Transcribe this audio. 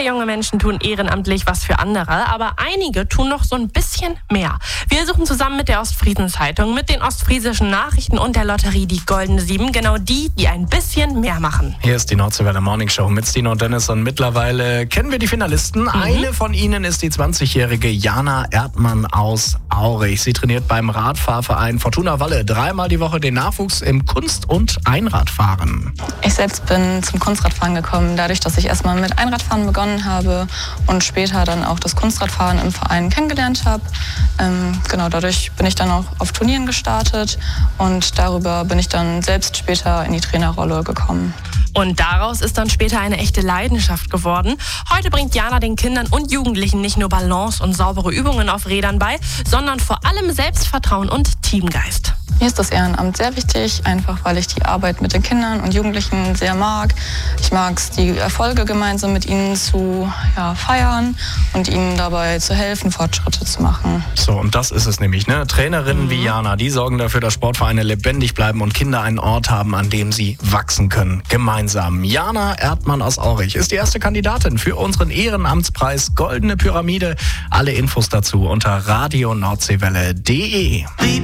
junge Menschen tun ehrenamtlich was für andere, aber einige tun noch so ein bisschen mehr. Wir suchen zusammen mit der Ostfriesen-Zeitung, mit den ostfriesischen Nachrichten und der Lotterie die Goldene 7, genau die ein bisschen mehr machen. Hier ist die Nordseewelle Morning Show mit Stino und Dennis und mittlerweile kennen wir die Finalisten. Eine von ihnen ist die 20-jährige Jana Erdmann aus Aurich. Sie trainiert beim Radfahrverein Fortuna Walle 3-mal die Woche den Nachwuchs im Kunst- und Einradfahren. Ich selbst bin zum Kunstradfahren gekommen, dadurch, dass ich erstmal mit Einradfahren begonnen habe und später dann auch das Kunstradfahren im Verein kennengelernt habe. Dadurch bin ich dann auch auf Turnieren gestartet und darüber bin ich dann selbst später in die Trainerrolle gekommen. Und daraus ist dann später eine echte Leidenschaft geworden. Heute bringt Jana den Kindern und Jugendlichen nicht nur Balance und saubere Übungen auf Rädern bei, sondern vor allem Selbstvertrauen und Teamgeist. Mir ist das Ehrenamt sehr wichtig, einfach weil ich die Arbeit mit den Kindern und Jugendlichen sehr mag. Ich mag es, die Erfolge gemeinsam mit ihnen zu feiern und ihnen dabei zu helfen, Fortschritte zu machen. So, und das ist es nämlich, ne? Trainerinnen wie Jana, die sorgen dafür, dass Sportvereine lebendig bleiben und Kinder einen Ort haben, an dem sie wachsen können. Gemeinsam. Jana Erdmann aus Aurich ist die erste Kandidatin für unseren Ehrenamtspreis Goldene Pyramide. Alle Infos dazu unter radionordseewelle.de.